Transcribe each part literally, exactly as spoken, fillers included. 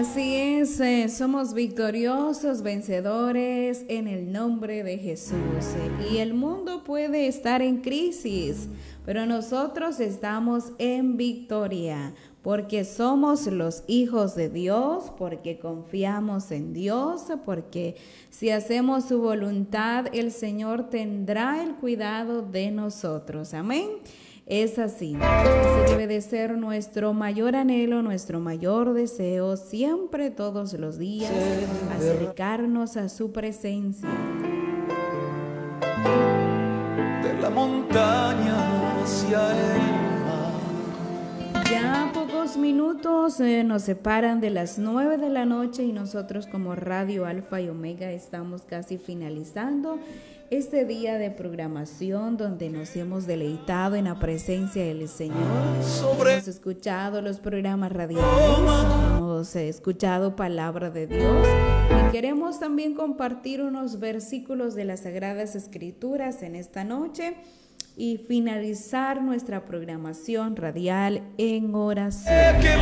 Así es, eh, somos victoriosos, vencedores en el nombre de Jesús. Eh, y el mundo puede estar en crisis, pero nosotros estamos en victoria, porque somos los hijos de Dios, porque confiamos en Dios, porque si hacemos su voluntad, el Señor tendrá el cuidado de nosotros. Amén. Es así, ese debe de ser nuestro mayor anhelo, nuestro mayor deseo, siempre, todos los días, acercarnos a su presencia. De la montaña hacia el mar. Ya pocos minutos eh, nos separan de las nueve de la noche y nosotros como Radio Alfa y Omega estamos casi finalizando este día de programación donde nos hemos deleitado en la presencia del Señor. Sobre hemos escuchado los programas radiales, hemos escuchado palabra de Dios y queremos también compartir unos versículos de las Sagradas Escrituras en esta noche y finalizar nuestra programación radial en oración.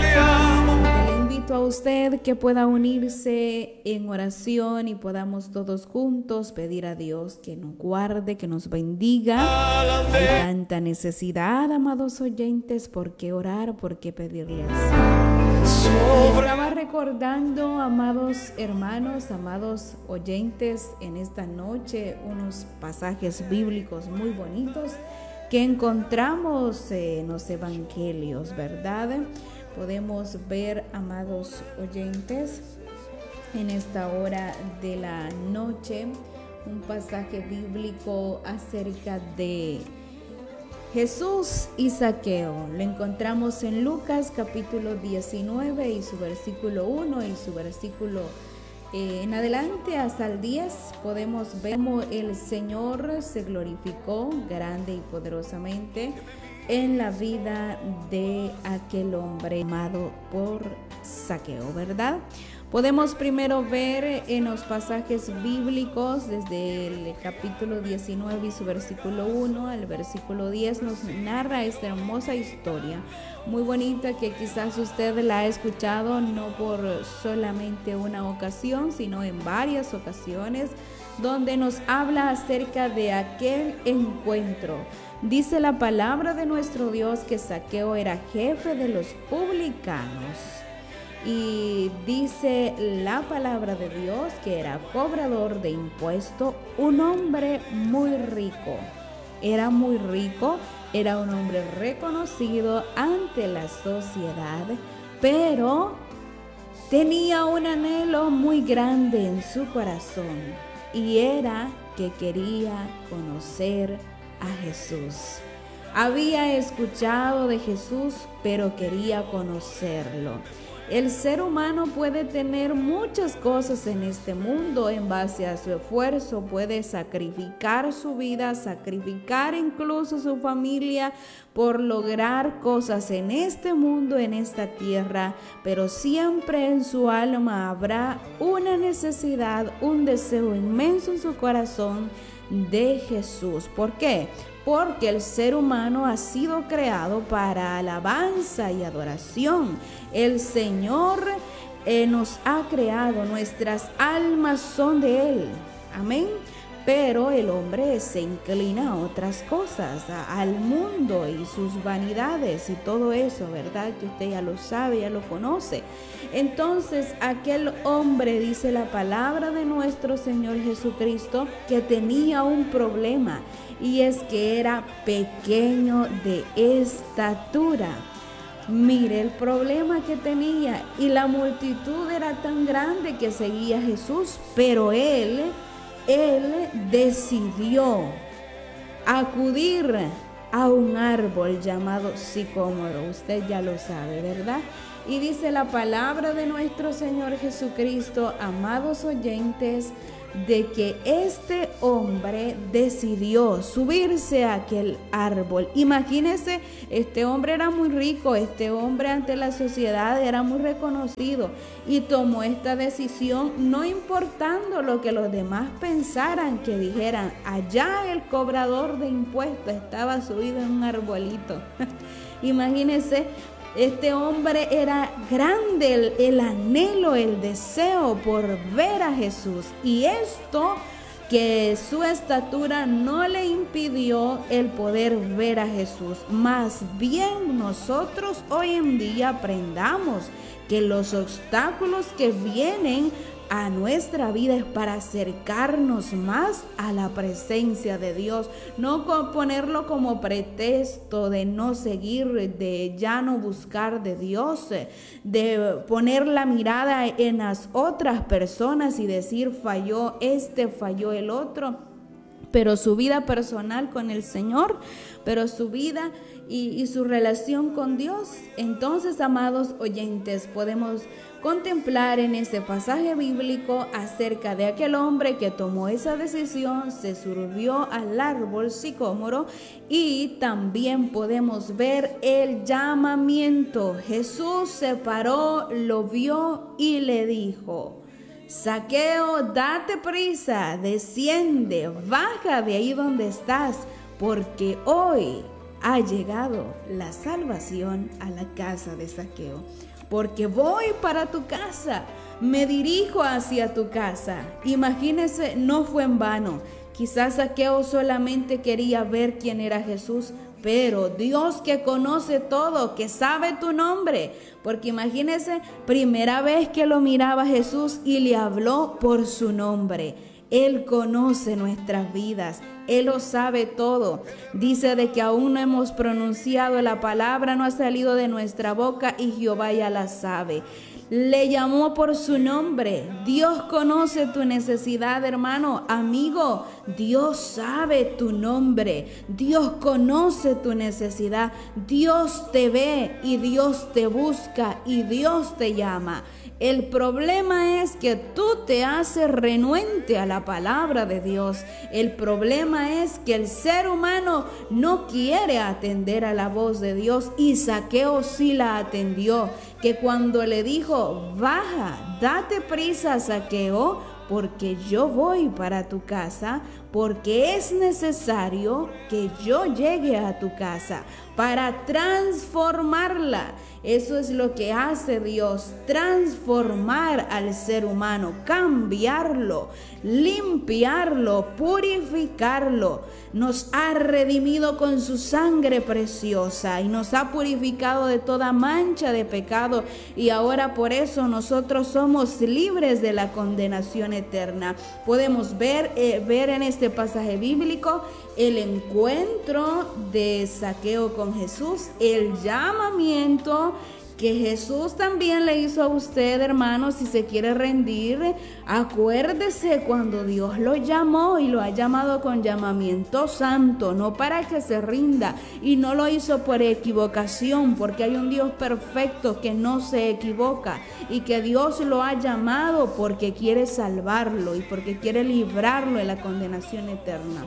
Le invito a usted que pueda unirse en oración y podamos todos juntos pedir a Dios que nos guarde, que nos bendiga. Hay tanta necesidad, amados oyentes, por qué orar, por qué pedirle al Señor. Estaba recordando, amados hermanos, amados oyentes, en esta noche unos pasajes bíblicos muy bonitos que encontramos en los evangelios, ¿verdad? Podemos ver, amados oyentes, en esta hora de la noche, un pasaje bíblico acerca de Jesús y Zaqueo. Lo encontramos en Lucas capítulo diecinueve y su versículo uno y su versículo eh, en adelante hasta el diez. Podemos ver cómo el Señor se glorificó grande y poderosamente en la vida de aquel hombre amado por Zaqueo, ¿verdad? Podemos primero ver en los pasajes bíblicos desde el capítulo diecinueve y su versículo uno al versículo diez nos narra esta hermosa historia muy bonita que quizás usted la ha escuchado no por solamente una ocasión, sino en varias ocasiones, donde nos habla acerca de aquel encuentro. Dice la palabra de nuestro Dios que Zaqueo era jefe de los publicanos. Y dice la palabra de Dios que era cobrador de impuestos, un hombre muy rico. Era muy rico, era un hombre reconocido ante la sociedad, pero tenía un anhelo muy grande en su corazón y era que quería conocer a Jesús. Había escuchado de Jesús, pero quería conocerlo. El ser humano puede tener muchas cosas en este mundo en base a su esfuerzo, puede sacrificar su vida, sacrificar incluso su familia por lograr cosas en este mundo, en esta tierra, pero siempre en su alma habrá una necesidad, un deseo inmenso en su corazón de Jesús. ¿Por qué? Porque el ser humano ha sido creado para alabanza y adoración. El Señor eh, nos ha creado, nuestras almas son de Él. Amén. Pero el hombre se inclina a otras cosas, a, al mundo y sus vanidades y todo eso, ¿verdad? Que usted ya lo sabe, ya lo conoce. Entonces, aquel hombre, dice la palabra de nuestro Señor Jesucristo, que tenía un problema, y es que era pequeño de estatura. Mire el problema que tenía, y la multitud era tan grande que seguía a Jesús, pero él... Él decidió acudir a un árbol llamado sicómoro. Usted ya lo sabe, ¿verdad? Y dice la palabra de nuestro Señor Jesucristo, amados oyentes, de que este hombre decidió subirse a aquel árbol. Imagínense, este hombre era muy rico, este hombre ante la sociedad era muy reconocido y tomó esta decisión no importando lo que los demás pensaran, que dijeran, allá el cobrador de impuestos estaba subido en un arbolito. Imagínense, Este hombre era grande el, el anhelo, el deseo por ver a Jesús. Y esto, que su estatura no le impidió el poder ver a Jesús. Más bien nosotros hoy en día aprendamos que los obstáculos que vienen a nuestra vida es para acercarnos más a la presencia de Dios, no ponerlo como pretexto de no seguir, de ya no buscar de Dios, de poner la mirada en las otras personas y decir falló este, falló el otro, pero su vida personal con el Señor, pero su vida y, y su relación con Dios. Entonces, amados oyentes, podemos contemplar en este pasaje bíblico acerca de aquel hombre que tomó esa decisión, se subió al árbol sicómoro, y también podemos ver el llamamiento. Jesús se paró, lo vio y le dijo: Zaqueo, date prisa, desciende, baja de ahí donde estás, porque hoy ha llegado la salvación a la casa de Zaqueo. Porque voy para tu casa, me dirijo hacia tu casa. Imagínese, no fue en vano. Quizás Zaqueo solamente quería ver quién era Jesús, pero Dios, que conoce todo, que sabe tu nombre, porque imagínese, primera vez que lo miraba Jesús y le habló por su nombre. Él conoce nuestras vidas, Él lo sabe todo. Dice de que aún no hemos pronunciado la palabra, no ha salido de nuestra boca y Jehová ya la sabe. Le llamó por su nombre. Dios conoce tu necesidad, hermano, amigo. Dios sabe tu nombre. Dios conoce tu necesidad. Dios te ve y Dios te busca y Dios te llama. El problema es que tú te haces renuente a la palabra de Dios. El problema es que el ser humano no quiere atender a la voz de Dios, y Zaqueo sí la atendió, que cuando le dijo: baja, date prisa, Zaqueo, porque yo voy para tu casa, porque es necesario que yo llegue a tu casa para transformarla. Eso es lo que hace Dios, transformar al ser humano, cambiarlo, limpiarlo, purificarlo. Nos ha redimido con su sangre preciosa y nos ha purificado de toda mancha de pecado, y ahora por eso nosotros somos libres de la condenación eterna. Podemos ver, eh, ver en este pasaje bíblico el encuentro de Zaqueo con Jesús, el llamamiento que Jesús también le hizo a usted, hermano. Si se quiere rendir, acuérdese cuando Dios lo llamó, y lo ha llamado con llamamiento santo, no para que se rinda, y no lo hizo por equivocación, porque hay un Dios perfecto que no se equivoca, y que Dios lo ha llamado porque quiere salvarlo y porque quiere librarlo de la condenación eterna.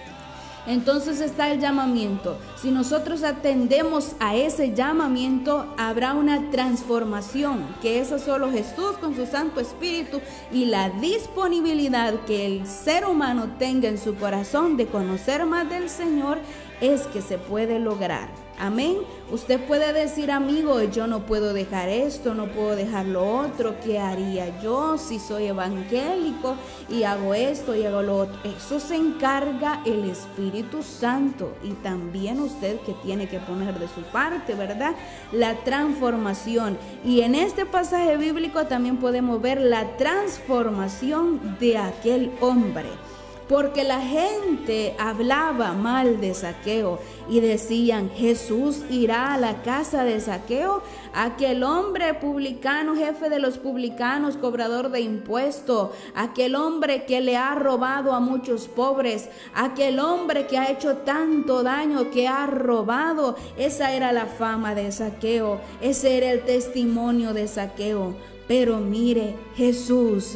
Entonces está el llamamiento. Si nosotros atendemos a ese llamamiento, habrá una transformación, que eso solo Jesús con su Santo Espíritu y la disponibilidad que el ser humano tenga en su corazón de conocer más del Señor, es que se puede lograr. Amén. Usted puede decir: amigo, yo no puedo dejar esto, no puedo dejar lo otro. ¿Qué haría yo si soy evangélico y hago esto y hago lo otro? Eso se encarga el Espíritu Santo, y también usted, que tiene que poner de su parte, ¿verdad? La transformación. Y en este pasaje bíblico también podemos ver la transformación de aquel hombre. Porque la gente hablaba mal de Zaqueo y decían: Jesús irá a la casa de Zaqueo, aquel hombre publicano, jefe de los publicanos, cobrador de impuestos, aquel hombre que le ha robado a muchos pobres, aquel hombre que ha hecho tanto daño, que ha robado. Esa era la fama de Zaqueo, ese era el testimonio de Zaqueo. Pero mire, Jesús,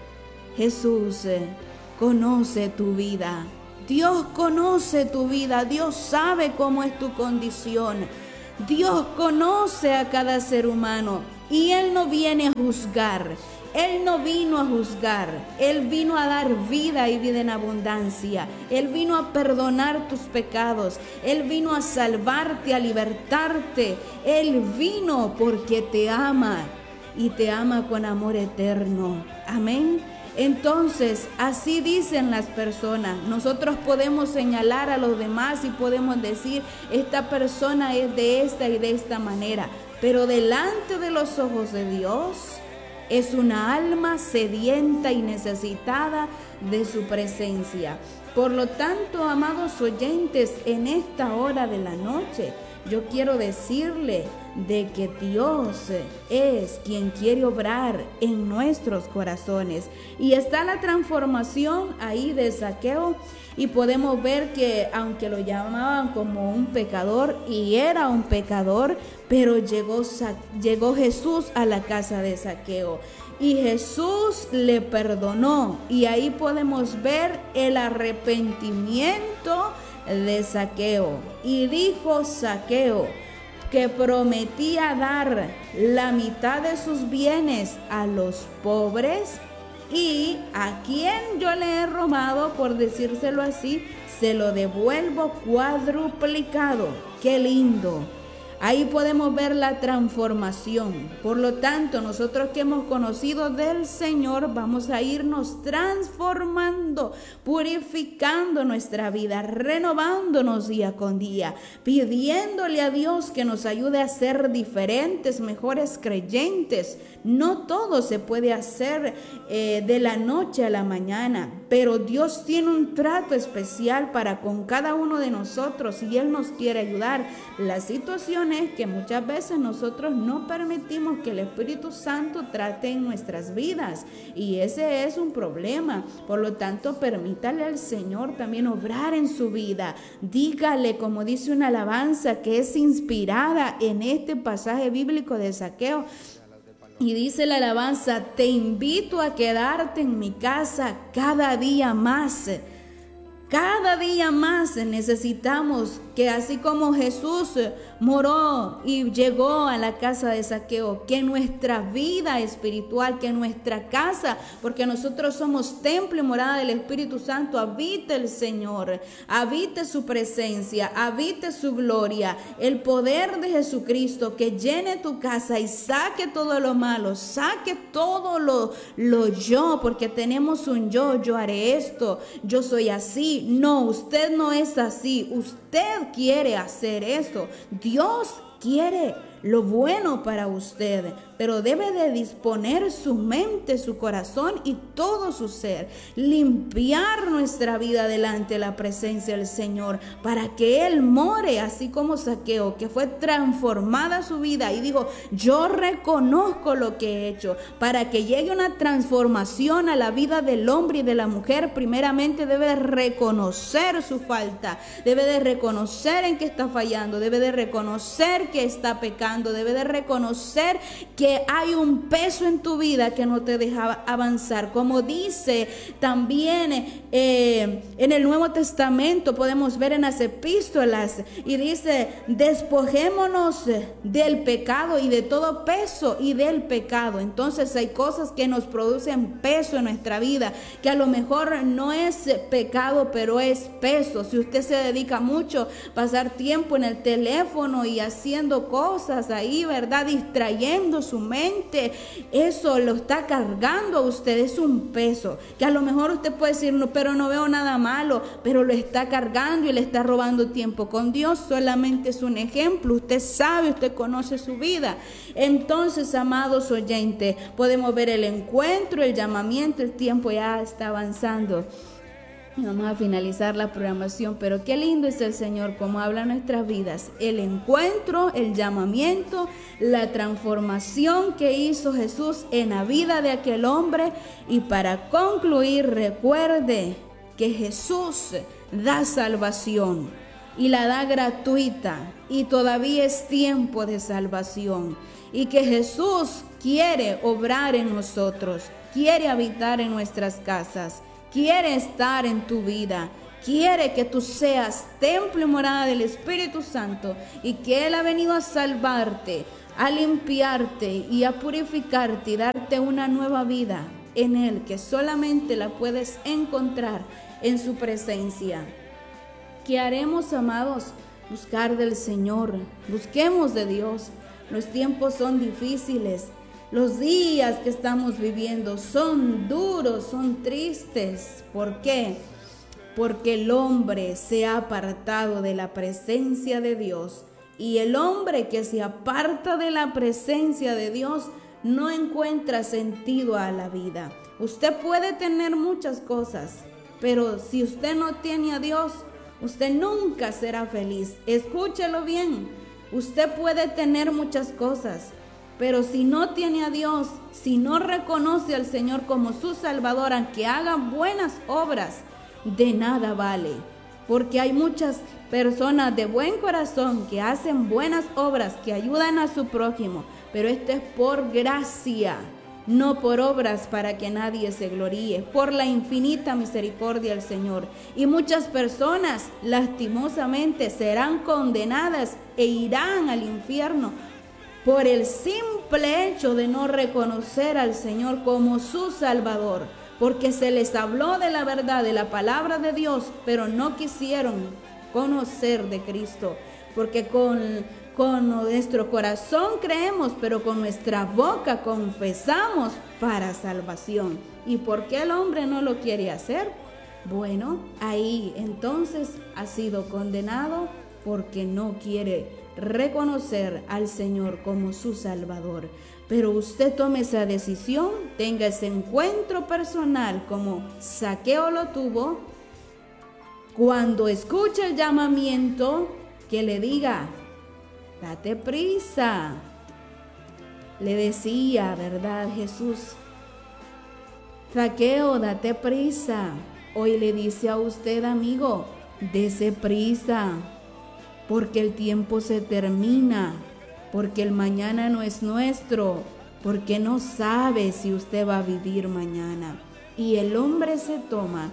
Jesús conoce tu vida. Dios conoce tu vida. Dios sabe cómo es tu condición. Dios conoce a cada ser humano. Y Él no viene a juzgar. Él no vino a juzgar, Él vino a dar vida y vida en abundancia. Él vino a perdonar tus pecados, Él vino a salvarte, a libertarte. Él vino porque te ama y te ama con amor eterno. Amén. Entonces, así dicen las personas. Nosotros podemos señalar a los demás y podemos decir, esta persona es de esta y de esta manera. Pero delante de los ojos de Dios, es una alma sedienta y necesitada de su presencia. Por lo tanto, amados oyentes, en esta hora de la noche, yo quiero decirle de que Dios es quien quiere obrar en nuestros corazones. Y está la transformación ahí de Zaqueo, y podemos ver que aunque lo llamaban como un pecador, y era un pecador, pero llegó, llegó Jesús a la casa de Zaqueo. Y Jesús le perdonó, y ahí podemos ver el arrepentimiento de Zaqueo. Y dijo Zaqueo que prometía dar la mitad de sus bienes a los pobres, y a quien yo le he robado, por decírselo así, se lo devuelvo cuadruplicado. ¡Qué lindo! Ahí podemos ver la transformación. Por lo tanto, nosotros que hemos conocido del Señor, vamos a irnos transformando, purificando nuestra vida, renovándonos día con día, pidiéndole a Dios que nos ayude a ser diferentes, mejores creyentes. No todo se puede hacer eh, de la noche a la mañana, pero Dios tiene un trato especial para con cada uno de nosotros y Él nos quiere ayudar. La situación es que muchas veces nosotros no permitimos que el Espíritu Santo trate en nuestras vidas, y ese es un problema. Por lo tanto, permítale al Señor también obrar en su vida. Dígale, como dice una alabanza que es inspirada en este pasaje bíblico de Zaqueo, y dice la alabanza: te invito a quedarte en mi casa cada día más. Cada día más necesitamos que, así como Jesús moró y llegó a la casa de Zaqueo, que nuestra vida espiritual, que nuestra casa, porque nosotros somos templo y morada del Espíritu Santo, habite el Señor, habite su presencia, habite su gloria, el poder de Jesucristo que llene tu casa y saque todo lo malo, saque todo lo, lo yo, porque tenemos un yo, yo haré esto, yo soy así. No, usted no es así. Usted quiere hacer eso. Dios quiere lo bueno para usted, pero debe de disponer su mente, su corazón y todo su ser, limpiar nuestra vida delante de la presencia del Señor, para que Él more, así como Zaqueo, que fue transformada su vida y dijo: yo reconozco lo que he hecho. Para que llegue una transformación a la vida del hombre y de la mujer, primeramente debe de reconocer su falta, debe de reconocer en qué está fallando, debe de reconocer que está pecando, debe de reconocer que hay un peso en tu vida que no te deja avanzar. Como dice también eh, en el Nuevo Testamento, podemos ver en las epístolas, y dice: despojémonos del pecado y de todo peso y del pecado. Entonces hay cosas que nos producen peso en nuestra vida, que a lo mejor no es pecado, pero es peso. Si usted se dedica mucho a pasar tiempo en el teléfono y haciendo cosas ahí, ¿verdad?, distrayendo su mente, eso lo está cargando a usted, es un peso que a lo mejor usted puede decir: no, pero no veo nada malo, pero lo está cargando y le está robando tiempo. Con Dios solamente es un ejemplo, usted sabe, usted conoce su vida. Entonces, amados oyentes, podemos ver el encuentro, el llamamiento. El tiempo ya está avanzando. Vamos a finalizar la programación, pero qué lindo es el Señor, cómo habla nuestras vidas. El encuentro, el llamamiento, la transformación que hizo Jesús en la vida de aquel hombre. Y para concluir, recuerde que Jesús da salvación y la da gratuita, y todavía es tiempo de salvación, y que Jesús quiere obrar en nosotros, quiere habitar en nuestras casas, quiere estar en tu vida, quiere que tú seas templo y morada del Espíritu Santo, y que Él ha venido a salvarte, a limpiarte y a purificarte y darte una nueva vida en Él, que solamente la puedes encontrar en su presencia. ¿Qué haremos, amados? Buscar del Señor, busquemos de Dios. Los tiempos son difíciles, los días que estamos viviendo son duros, son tristes. ¿Por qué? Porque el hombre se ha apartado de la presencia de Dios, y el hombre que se aparta de la presencia de Dios no encuentra sentido a la vida. Usted puede tener muchas cosas, pero si usted no tiene a Dios, usted nunca será feliz. Escúchelo bien. Usted puede tener muchas cosas, pero si no tiene a Dios, si no reconoce al Señor como su Salvador, aunque haga buenas obras, de nada vale. Porque hay muchas personas de buen corazón que hacen buenas obras, que ayudan a su prójimo, pero esto es por gracia, no por obras para que nadie se gloríe, por la infinita misericordia del Señor. Y muchas personas lastimosamente serán condenadas e irán al infierno por el simple hecho de no reconocer al Señor como su Salvador, porque se les habló de la verdad, de la palabra de Dios, pero no quisieron conocer de Cristo, porque con Con nuestro corazón creemos, pero con nuestra boca confesamos para salvación. ¿Y por qué el hombre no lo quiere hacer? Bueno, ahí entonces ha sido condenado porque no quiere reconocer al Señor como su Salvador. Pero usted tome esa decisión, tenga ese encuentro personal como Zaqueo lo tuvo. Cuando escuche el llamamiento, que le diga: date prisa. Le decía, ¿verdad, Jesús? Zaqueo, date prisa. Hoy le dice a usted, amigo, dese prisa, porque el tiempo se termina, porque el mañana no es nuestro, porque no sabe si usted va a vivir mañana. Y el hombre se toma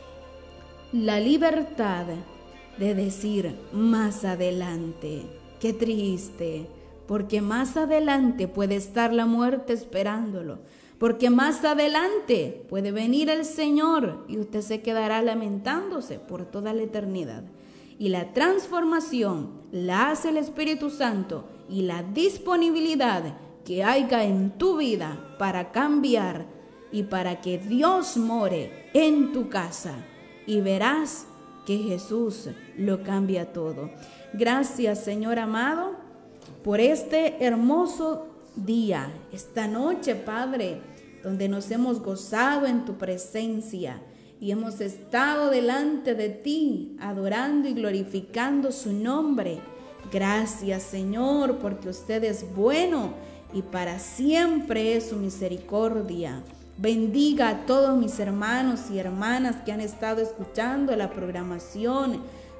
la libertad de decir más adelante. Qué triste, porque más adelante puede estar la muerte esperándolo, porque más adelante puede venir el Señor y usted se quedará lamentándose por toda la eternidad. Y la transformación la hace el Espíritu Santo, y la disponibilidad que haya en tu vida para cambiar y para que Dios more en tu casa, y verás que Jesús lo cambia todo. Gracias, Señor amado, por este hermoso día, esta noche, Padre, donde nos hemos gozado en tu presencia y hemos estado delante de ti, adorando y glorificando su nombre. Gracias, Señor, porque usted es bueno y para siempre es su misericordia. Bendiga a todos mis hermanos y hermanas que han estado escuchando la programación.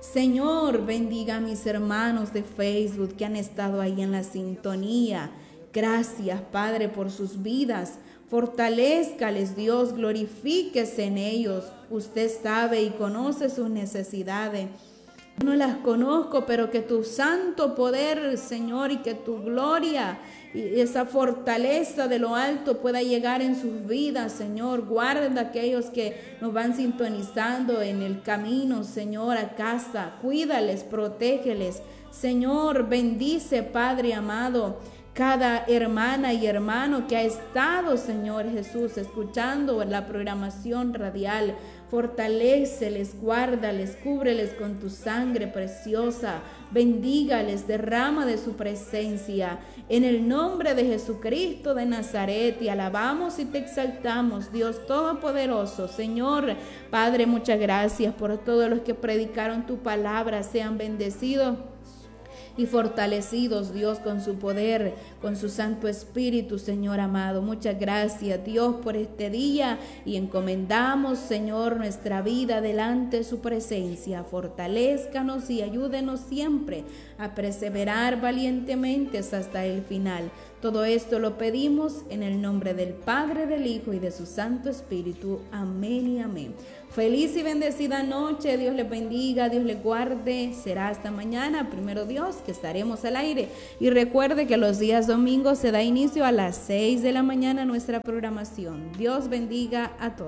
Señor, bendiga a mis hermanos de Facebook que han estado ahí en la sintonía. Gracias, Padre, por sus vidas. Fortalézcales, Dios, glorifíquese en ellos. Usted sabe y conoce sus necesidades. No las conozco, pero que tu santo poder, Señor, y que tu gloria y esa fortaleza de lo alto pueda llegar en sus vidas, Señor. Guarda a aquellos que nos van sintonizando en el camino, Señor, a casa. Cuídales, protégeles. Señor, bendice, Padre amado, cada hermana y hermano que ha estado, Señor Jesús, escuchando la programación radial. Fortaléceles, guárdales, cúbreles con tu sangre preciosa. Bendígales, derrama de su presencia. En el nombre de Jesucristo de Nazaret, te alabamos y te exaltamos, Dios Todopoderoso. Señor, Padre, muchas gracias por todos los que predicaron tu palabra. Sean bendecidos y fortalecidos, Dios, con su poder, con su Santo Espíritu, Señor amado. Muchas gracias, Dios, por este día, y encomendamos, Señor, nuestra vida delante de su presencia. Fortalézcanos y ayúdenos siempre a perseverar valientemente hasta el final. Todo esto lo pedimos en el nombre del Padre, del Hijo y de su Santo Espíritu. Amén y amén. Feliz y bendecida noche, Dios les bendiga, Dios les guarde. Será hasta mañana, primero Dios, que estaremos al aire. Y recuerde que los días domingos se da inicio a las seis de la mañana nuestra programación. Dios bendiga a todos.